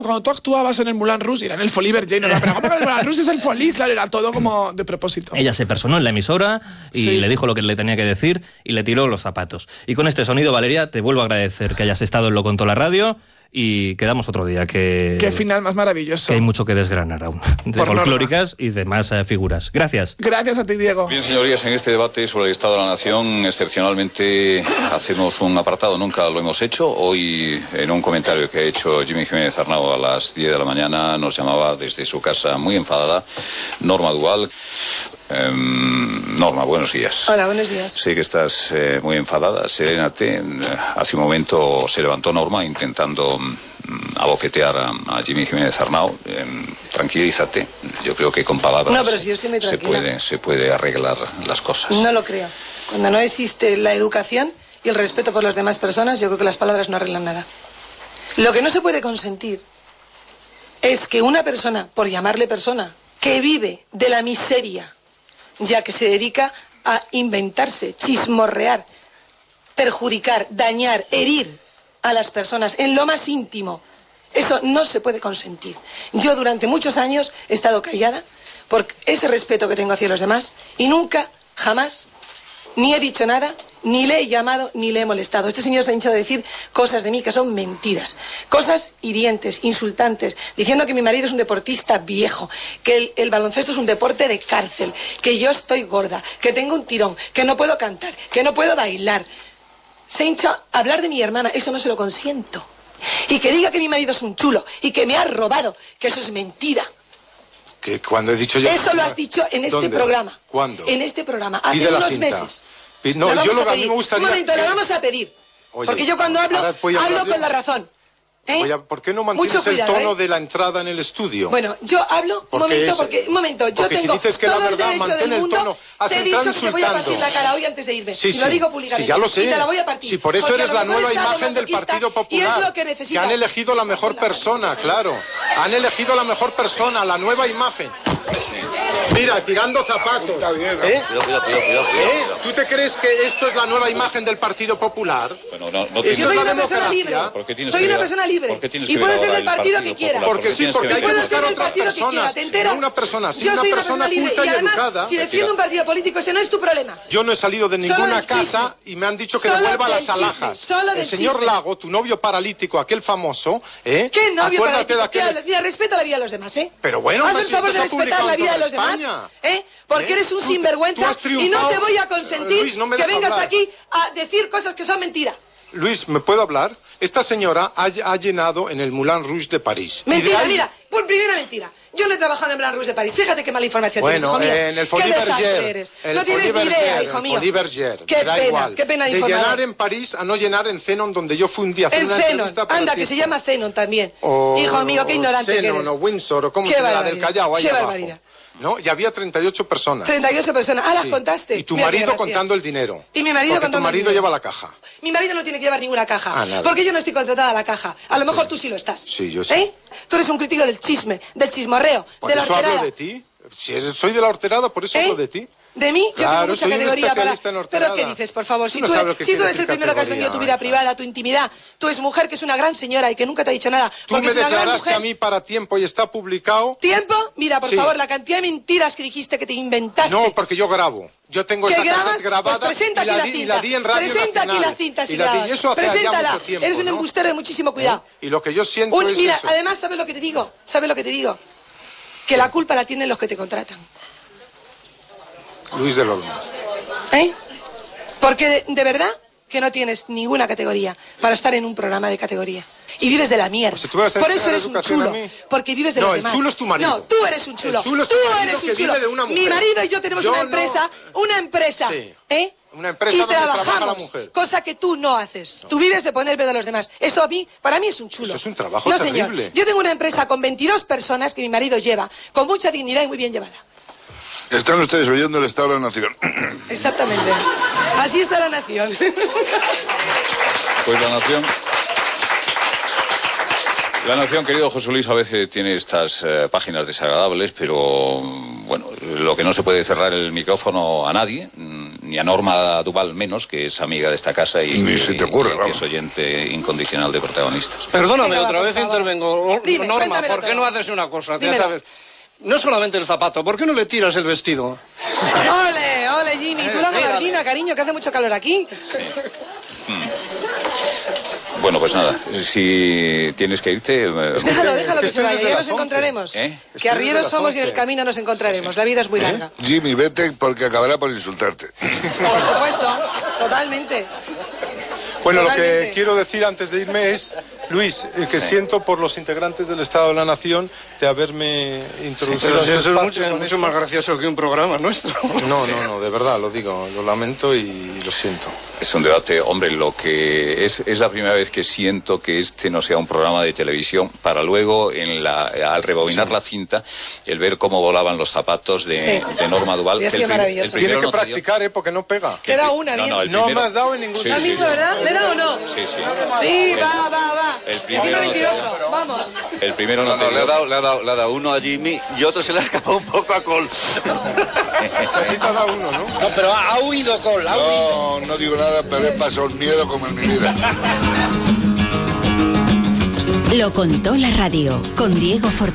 cuando tú actuabas en el Moulin Rouge, era en el Folies Bergère, ¿no? Pero como el Moulin Rouge es el Folies, claro, era todo como de propósito. Ella se personó en la emisora y le dijo lo que le tenía que decir y le tiró los zapatos. Y con este sonido, Valeria, te vuelvo a agradecer que hayas estado en Lo Contó la Radio y quedamos otro día. Qué final más maravilloso. Que hay mucho que desgranar aún, de folclóricas y demás figuras. Gracias. Gracias a ti, Diego. Bien, señorías, en este debate sobre el Estado de la Nación, excepcionalmente hacemos un apartado, nunca lo hemos hecho. Hoy, en un comentario que ha hecho Jimmy Jiménez Arnau a las 10 de la mañana, nos llamaba desde su casa muy enfadada Norma Dual. Norma, buenos días. Hola, buenos días. Sé que estás muy enfadada, serénate. Hace un momento se levantó Norma intentando abofetear a Jimmy Jiménez Arnau. Tranquilízate. Yo creo que con palabras no, pero si yo estoy muy tranquila. se puede arreglar las cosas. No lo creo. Cuando no existe la educación y el respeto por las demás personas, yo creo que las palabras no arreglan nada. Lo que no se puede consentir es que una persona, por llamarle persona, que vive de la miseria, ya que se dedica a inventarse, chismorrear, perjudicar, dañar, herir a las personas en lo más íntimo, eso no se puede consentir. Yo durante muchos años he estado callada por ese respeto que tengo hacia los demás y nunca, jamás, ni he dicho nada, ni le he llamado, ni le he molestado. Este señor se ha hinchado de decir cosas de mí que son mentiras, cosas hirientes, insultantes, diciendo que mi marido es un deportista viejo, que el baloncesto es un deporte de cárcel, que yo estoy gorda, que tengo un tirón, que no puedo cantar, que no puedo bailar. Se hincha a hablar de mi hermana, eso no se lo consiento. Y que diga que mi marido es un chulo y que me ha robado, que eso es mentira. ¿Que cuando he dicho yo? Eso lo has dicho en este programa. ¿Cuándo? En este programa, hace unos meses. No, yo lo que a mí me gustaría... Un momento, le vamos a pedir. Oye, porque yo cuando hablo con la razón. ¿Por qué no mantienes el tono de la entrada en el estudio? Bueno, yo hablo, un momento, yo tengo si dices que todo la verdad, el derecho del mundo, te he dicho que te voy a partir la cara hoy antes de irme. Sí, y lo digo públicamente. Sí, ya lo sé. Y te la voy a partir. Sí, por eso eres la nueva imagen del Partido Popular. Y es lo que necesitas. Que han elegido la mejor persona, claro. Han elegido la mejor persona, la nueva imagen. Mira, tirando zapatos. Cuidado. ¿Tú te crees que esto es la nueva imagen del Partido Popular? Bueno, yo soy una persona libre. Soy una persona libre. Y puede ser del partido que quiera. Porque sí, porque hay que buscar otras personas. ¿Te enteras? No una persona, sí, yo una soy persona libre. culta y además, educada. Si defiendo un partido político, ese no es tu problema. Yo no he salido de ninguna casa y me han dicho que devuelva las alhajas. El señor Lago, tu novio paralítico, aquel famoso, ¿Qué novio paralítico? Aquel... Mira, respeta la vida de los demás, ¿eh? Pero bueno, haz el favor de respetar la vida de los demás, porque eres un sinvergüenza y no te voy a consentir Luis, no me que vengas hablar. aquí a decir cosas que son mentira. Luis, ¿me puedo hablar? Esta señora ha llenado en el Moulin Rouge de París. Mentira, mira, por primera mentira. Yo no he trabajado en Moulin Rouge de París. Fíjate qué mala información tienes, hijo mío. En el Folies Bergère. No tienes ni idea, hijo mío. Qué pena de informar. De llenar en París a no llenar en Zenon, donde yo fui un día a hacer una entrevista. Anda, que se llama Zenon también. Hijo mío, qué ignorante que eres. O Windsor, o como se llama, del Callao, ahí abajo. Qué barbaridad. ¿No? Y había 38 personas. 38 personas. Ah, las contaste. Y tu marido contando el dinero. Y mi marido contando tu marido lleva la caja. Mi marido no tiene que llevar ninguna caja. Nada. Porque yo no estoy contratada a la caja. A lo mejor tú sí lo estás. Sí, yo sí. Tú eres un crítico del chisme, del chismorreo, de la horterada. Por eso hablo de ti. Si soy de la horterada, por eso hablo de ti. ¿De mí? Claro, yo tengo mucha categoría para... ¿Pero qué dices, por favor? Si tú tú eres el primero que has vendido tu vida privada, tu intimidad, tu exmujer, que es una gran señora y que nunca te ha dicho nada. Tú me declaraste a mí para Tiempo y está publicado. ¿Tiempo? Mira, por favor, la cantidad de mentiras que dijiste que te inventaste. No, porque yo grabo. Yo tengo esa cassette grabada pues presenta y la di en Radio Presenta Nacional. aquí la cinta, si y eso hace preséntala. ya mucho tiempo, Eres un embustero de muchísimo cuidado. Y lo que yo siento es mira, eso. además, ¿sabes lo que te digo? Que la culpa la tienen los que te contratan. Luis del Olmo. Porque de verdad que no tienes ninguna categoría para estar en un programa de categoría. Y vives de la mierda. Por eso eres un chulo. Porque vives de los demás. No, el chulo es tu marido. No, tú eres un chulo. El chulo es tu marido que vive de una mujer. Mi marido y yo tenemos una empresa. Sí. Una empresa donde trabaja la mujer. Cosa que tú no haces. No. Tú vives de poner pedo a los demás. Eso para mí es un chulo. Eso es un trabajo terrible. Señor. Yo tengo una empresa con 22 personas que mi marido lleva, con mucha dignidad y muy bien llevada. Están ustedes oyendo el Estado de la Nación. Exactamente. Así está la nación. Pues la nación... La Nación, querido José Luis, a veces tiene estas páginas desagradables, pero bueno, lo que no se puede cerrar el micrófono a nadie, ni a Norma Duval menos, que es amiga de esta casa y Ni se te ocurre, que vamos. es oyente incondicional de Protagonistas. Perdóname, Venga, va, otra por vez favor. intervengo. Dime, Norma, cuéntamelo ¿por qué todo. no haces una cosa? Ya Dímelo. sabes, no solamente el zapato, ¿por qué no le tiras el vestido? Ole, ole, Jimmy, tú la Tírale. gabardina, cariño, que hace mucho calor aquí. Bueno, pues nada, si tienes que irte... Déjalo que se vaya, ya nos encontraremos. ¿Eh? Que arrieros somos y en el camino nos encontraremos. La vida es muy larga. Jimmy, vete porque acabará por insultarte. Por supuesto, totalmente. Bueno, lo Totalmente. que quiero decir antes de irme es, Luis, que siento por los integrantes del Estado de la Nación de haberme introducido Pero en si su eso es espacio con mucho esto. más gracioso que un programa nuestro. No, de verdad, lo digo, lo lamento y lo siento. Es un debate, hombre, lo que es la primera vez que siento que este no sea un programa de televisión para luego, al rebobinar la cinta, el ver cómo volaban los zapatos de Norma Duval. Hubiera sido maravilloso. Tiene que no te dio- practicar, porque no pega. Te da una, bien. el No primero- me has dado en ningún Sí, ¿Lo has sí, visto, sí. verdad? ¿Le da o no? Sí, sí. Sí, va. El primero Encima no te mentiroso, vamos. El primero no, te le dio. ha dado uno a Jimmy y otro se le ha escapado un poco a Cole. A ti te ha dado uno, ¿no? No, pero ha huido Cole, ha huido. No digo nada, pero he pasado miedo como en mi vida. Lo contó la radio con Diego Fortuna.